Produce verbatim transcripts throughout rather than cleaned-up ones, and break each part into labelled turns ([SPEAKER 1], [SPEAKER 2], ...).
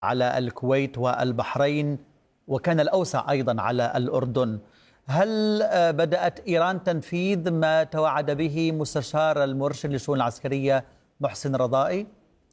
[SPEAKER 1] على الكويت والبحرين، وكان الأوسع أيضا على الأردن. هل بدأت إيران تنفيذ ما توعد به مستشار المرشد للشؤون العسكرية محسن رضائي؟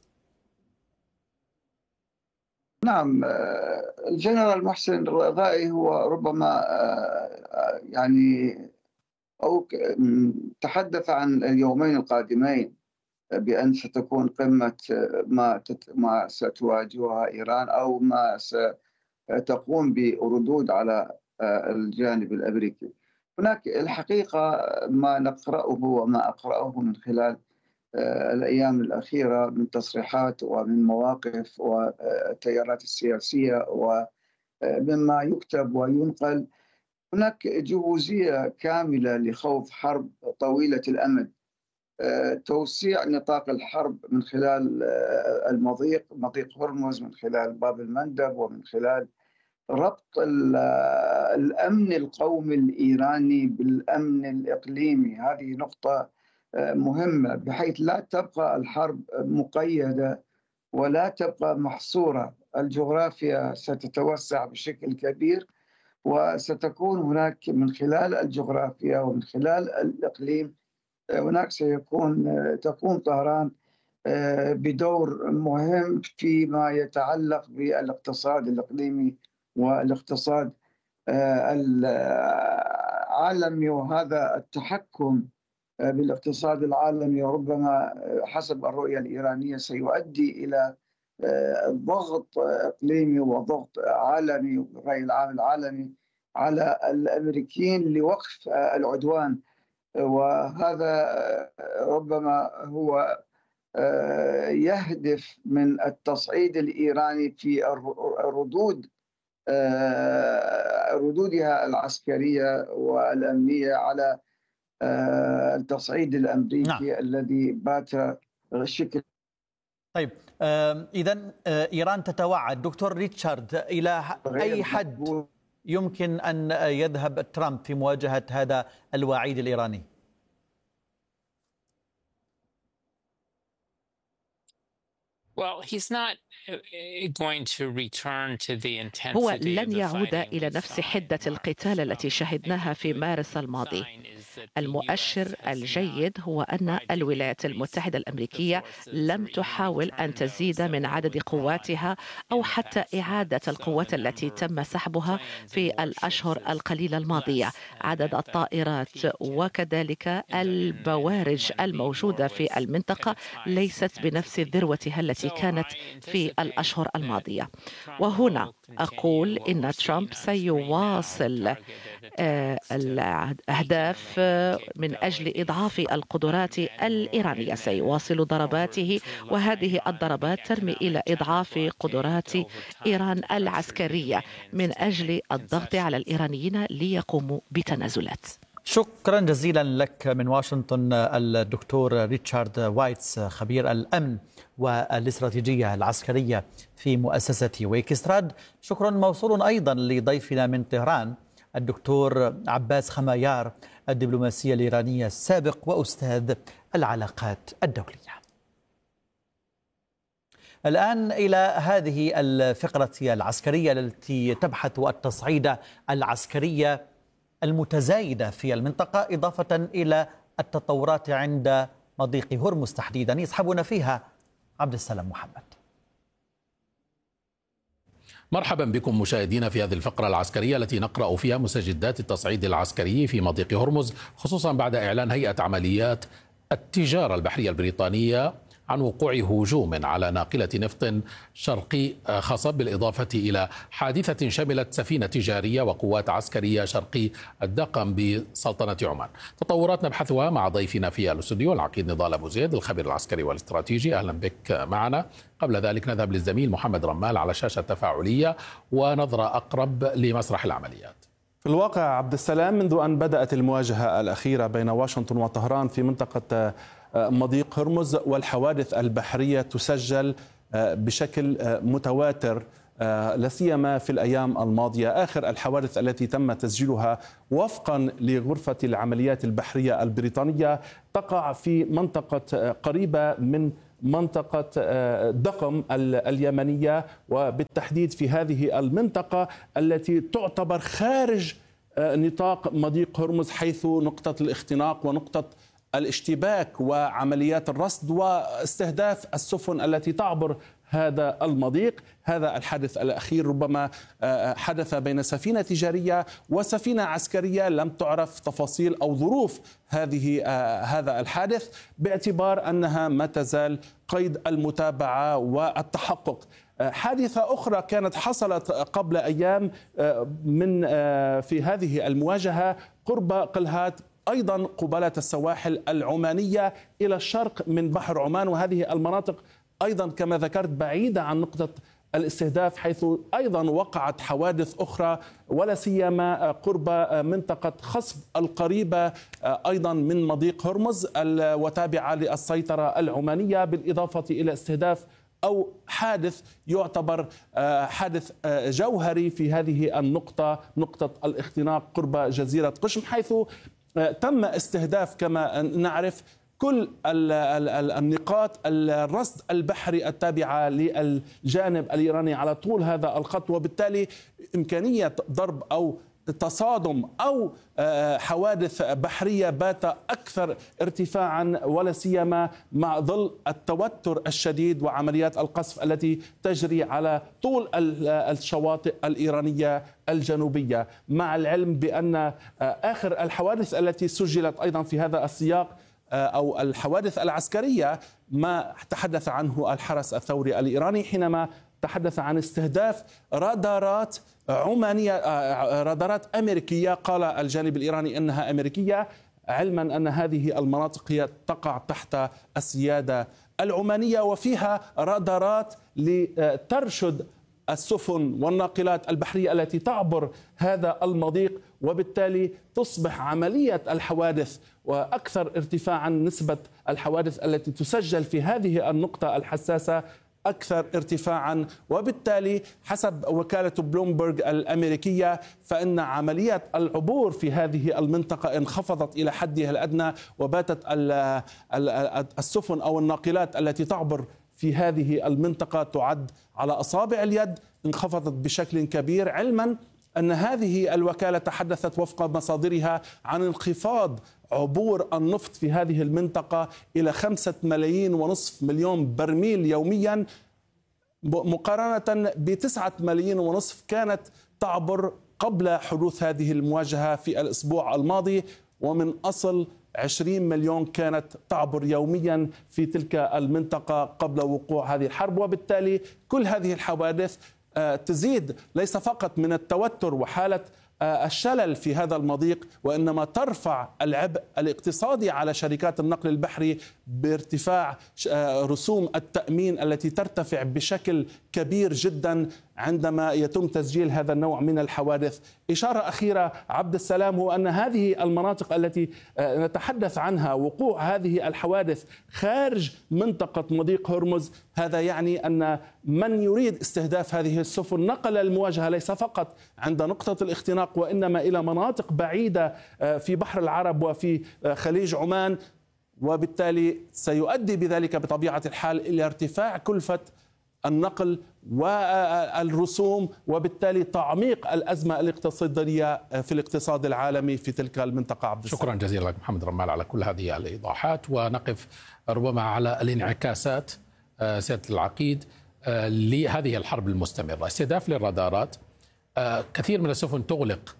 [SPEAKER 2] نعم، الجنرال محسن رضائي هو ربما يعني أو تحدث عن اليومين القادمين بأن ستكون قمة ما ما ستواجهها إيران أو ما ستقوم بردود على الجانب الأمريكي. هناك الحقيقة ما نقرأه وما أقرأه من خلال الأيام الأخيرة من تصريحات ومن مواقف والتيارات السياسية ومما يكتب وينقل، هناك جهوزية كاملة لخوض حرب طويلة الأمد، توسيع نطاق الحرب من خلال المضيق مضيق هرمز، من خلال باب المندب، ومن خلال ربط الأمن القومي الإيراني بالأمن الإقليمي. هذه نقطة مهمة بحيث لا تبقى الحرب مقيدة ولا تبقى محصورة. الجغرافيا ستتوسع بشكل كبير، وستكون هناك من خلال الجغرافيا ومن خلال الإقليم هناك سيكون تقوم طهران بدور مهم فيما يتعلق بالاقتصاد الإقليمي والاقتصاد العالمي. وهذا التحكم بالاقتصاد العالمي ربما حسب الرؤية الإيرانية سيؤدي إلى ضغط إقليمي وضغط عالمي والرأي العام العالمي على الأمريكيين لوقف العدوان، وهذا ربما هو يهدف من التصعيد الإيراني في الردود ردودها العسكرية والأمنية على التصعيد الأمريكي. نعم. الذي بات شكل.
[SPEAKER 1] طيب، إذن إيران تتوعد. دكتور ريتشارد، إلى أي حد يمكن أن يذهب ترامب في مواجهة هذا الوعيد الإيراني؟
[SPEAKER 3] هو لن يعود إلى نفس حدة القتال التي شهدناها في مارس الماضي. المؤشر الجيد هو أن الولايات المتحدة الأمريكية لم تحاول أن تزيد من عدد قواتها أو حتى إعادة القوات التي تم سحبها في الأشهر القليلة الماضية. عدد الطائرات وكذلك البوارج الموجودة في المنطقة ليست بنفس ذروتها التي كانت في الأشهر الماضية. وهنا أقول إن ترامب سيواصل الأهداف من أجل إضعاف القدرات الإيرانية، سيواصل ضرباته، وهذه الضربات ترمي إلى إضعاف قدرات إيران العسكرية من أجل الضغط على الإيرانيين ليقوموا بتنازلات.
[SPEAKER 1] شكرا جزيلا لك من واشنطن الدكتور ريتشارد وايتس، خبير الأمن والاستراتيجية العسكرية في مؤسسة ويكستراد. شكرا موصول أيضا لضيفنا من طهران الدكتور عباس خمايار، الدبلوماسية الإيرانية السابق وأستاذ العلاقات الدولية. الآن إلى هذه الفقرة العسكرية التي تبحث التصعيد العسكرية المتزايدة في المنطقة، إضافة إلى التطورات عند مضيق هرمز تحديدا. يصحبنا فيها عبد السلام محمد.
[SPEAKER 4] مرحبا بكم مشاهدينا في هذه الفقرة العسكرية التي نقرأ فيها مستجدات التصعيد العسكري في مضيق هرمز، خصوصا بعد إعلان هيئة عمليات التجارة البحرية البريطانية عن وقوع هجوم على ناقلة نفط شرقي خصب، بالإضافة إلى حادثة شملت سفينة تجارية وقوات عسكرية شرقي الدقم بسلطنة عمان. تطورات نبحثها مع ضيفنا في الاستوديو العقيد نضال أبو زيد، الخبير العسكري والاستراتيجي. أهلا بك معنا. قبل ذلك نذهب للزميل محمد رمال على شاشة تفاعلية ونظرة أقرب لمسرح العمليات.
[SPEAKER 5] في الواقع عبد السلام، منذ أن بدأت المواجهة الأخيرة بين واشنطن وطهران في منطقة مضيق هرمز والحوادث البحرية تسجل بشكل متواتر، لا سيما في الأيام الماضية. آخر الحوادث التي تم تسجيلها وفقا لغرفة العمليات البحرية البريطانية تقع في منطقة قريبة من منطقة دقم اليمنية، وبالتحديد في هذه المنطقة التي تعتبر خارج نطاق مضيق هرمز، حيث نقطة الاختناق ونقطة الاشتباك وعمليات الرصد واستهداف السفن التي تعبر هذا المضيق. هذا الحادث الأخير ربما حدث بين سفينة تجارية وسفينة عسكرية، لم تعرف تفاصيل أو ظروف هذه هذا الحادث، باعتبار أنها ما تزال قيد المتابعة والتحقق. حادثة أخرى كانت حصلت قبل أيام من في هذه المواجهة قرب قلهات، أيضا قبالة السواحل العمانية إلى الشرق من بحر عمان، وهذه المناطق أيضا كما ذكرت بعيدة عن نقطة الاستهداف، حيث أيضا وقعت حوادث أخرى، ولا سيما قرب منطقة خصب القريبة أيضا من مضيق هرمز وتابعة للسيطرة العمانية، بالإضافة إلى استهداف أو حادث يعتبر حادث جوهري في هذه النقطة، نقطة الاختناق قرب جزيرة قشم، حيث تم استهداف كما نعرف كل النقاط الرصد البحري التابعة للجانب الإيراني على طول هذا الخط، وبالتالي إمكانية ضرب أو تصادم أو حوادث بحرية بات أكثر ارتفاعا، ولا سيما مع ظل التوتر الشديد وعمليات القصف التي تجري على طول الشواطئ الإيرانية الجنوبية، مع العلم بأن آخر الحوادث التي سجلت أيضا في هذا السياق أو الحوادث العسكرية ما تحدث عنه الحرس الثوري الإيراني حينما تحدث عن استهداف رادارات عمانية، رادارات أمريكية، قال الجانب الإيراني أنها أمريكية، علما أن هذه المناطق هي تقع تحت السيادة العمانية، وفيها رادارات لترشد السفن والناقلات البحرية التي تعبر هذا المضيق، وبالتالي تصبح عملية الحوادث وأكثر ارتفاعا، نسبة الحوادث التي تسجل في هذه النقطة الحساسة أكثر ارتفاعا، وبالتالي حسب وكالة بلومبرغ الأمريكية فإن عمليات العبور في هذه المنطقة انخفضت إلى حدها الأدنى، وباتت السفن أو الناقلات التي تعبر في هذه المنطقة تعد على أصابع اليد، انخفضت بشكل كبير، علما أن هذه الوكالة تحدثت وفق مصادرها عن انخفاض عبور النفط في هذه المنطقة إلى خمسة ملايين ونصف مليون برميل يوميا، مقارنة بتسعة ملايين ونصف كانت تعبر قبل حدوث هذه المواجهة في الأسبوع الماضي، ومن أصل عشرين مليون كانت تعبر يوميا في تلك المنطقة قبل وقوع هذه الحرب. وبالتالي كل هذه الحوادث تزيد ليس فقط من التوتر وحالة الشلل في هذا المضيق، وإنما ترفع العبء الاقتصادي على شركات النقل البحري بارتفاع رسوم التأمين التي ترتفع بشكل كبير جدا عندما يتم تسجيل هذا النوع من الحوادث. إشارة أخيرة عبد السلام هو أن هذه المناطق التي نتحدث عنها وقوع هذه الحوادث خارج منطقة مضيق هرمز، هذا يعني أن من يريد استهداف هذه السفن نقل المواجهة ليس فقط عند نقطة الاختناق وإنما إلى مناطق بعيدة في بحر العرب وفي خليج عمان، وبالتالي سيؤدي بذلك بطبيعة الحال إلى ارتفاع كلفة النقل والرسوم، وبالتالي تعميق الأزمة الاقتصادية في الاقتصاد العالمي في تلك المنطقة. عبد السلام،
[SPEAKER 4] شكرا جزيلا لك محمد رمال على كل هذه الإيضاحات. ونقف ربما على الانعكاسات سيادة العقيد لهذه الحرب المستمرة. استهداف للرادارات، كثير من السفن تغلق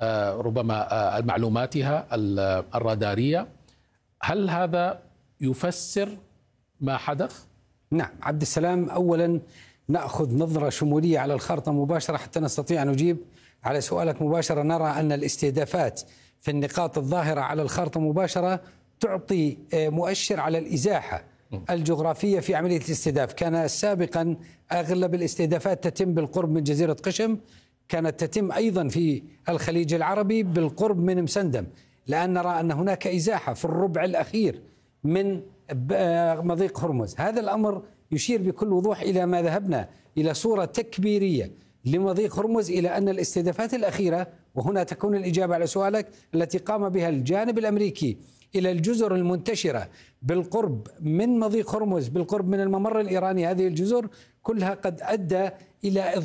[SPEAKER 4] ربما معلوماتها الرادارية، هل هذا يفسر ما حدث؟
[SPEAKER 6] نعم عبد السلام، أولا نأخذ نظرة شمولية على الخارطة مباشرة حتى نستطيع أن نجيب على سؤالك مباشرة. نرى أن الاستهدافات في النقاط الظاهرة على الخارطة مباشرة تعطي مؤشر على الإزاحة الجغرافية في عملية الاستهداف. كان سابقا أغلب الاستهدافات تتم بالقرب من جزيرة قشم، كانت تتم أيضا في الخليج العربي بالقرب من مسندم، الآن نرى أن هناك إزاحة في الربع الأخير من مضيق هرمز. هذا الأمر يشير بكل وضوح إلى ما ذهبنا إلى صورة تكبيرية لمضيق هرمز، إلى أن الاستهدافات الأخيرة، وهنا تكون الإجابة على سؤالك، التي قام بها الجانب الأمريكي إلى الجزر المنتشرة بالقرب من مضيق هرمز، بالقرب من الممر الإيراني، هذه الجزر كلها قد أدى إلى